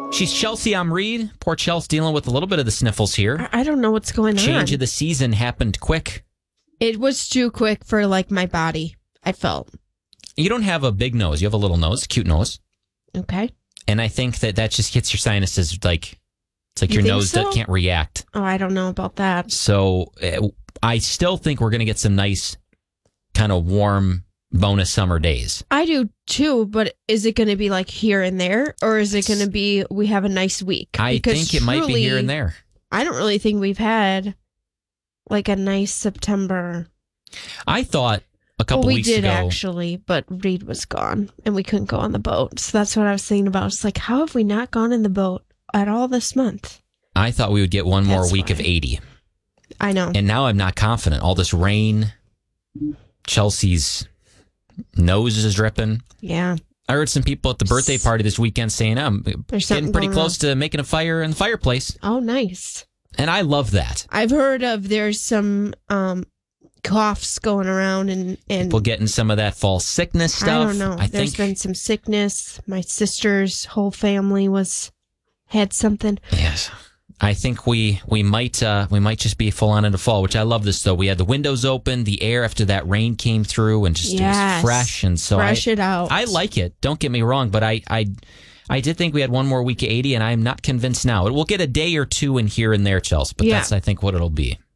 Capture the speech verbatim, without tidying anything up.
She's Chelsea Amreed. Poor Chelsea's dealing with a little bit of the sniffles here. I don't know what's going Change on. Change of the season happened quick. It was too quick for like my body, I felt. You don't have a big nose. You have a little nose, cute nose. Okay. And I think that that just hits your sinuses like, it's like You your think nose so? that can't react. Oh, I don't know about that. So uh, I still think we're going to get some nice kind of warm bonus summer days. I do too, but is it going to be like here and there, or is it going to be we have a nice week? I Because think it might be truly, here and there. I don't really think we've had like a nice September. I thought a couple well, we weeks did ago. actually, but Reed was gone and we couldn't go on the boat. So that's what I was thinking about. It's like, how have we not gone in the boat at all this month? I thought we would get one more That's week why. of eighty. I know. And now I'm not confident. All this rain, Chelsea's nose is dripping. Yeah. I heard some people at the birthday party this weekend saying, I'm There's getting something pretty going close to making a fire in the fireplace. Oh, nice. And I love that. I've heard of there's some um, coughs going around and, and People getting some of that fall sickness stuff. I don't know. I There's think, been some sickness. My sister's whole family was had something. yes. I think we we might uh, we might just be full on into fall, which I love this though. We had the windows open, the air after that rain came through, and just Yes. it was fresh, and so Fresh I, it out. I like it. Don't get me wrong, but I, I I did think we had one more week of eighty, and I'm not convinced now. It will get a day or two in here and there, Chelsea, but Yeah. that's I think what it'll be.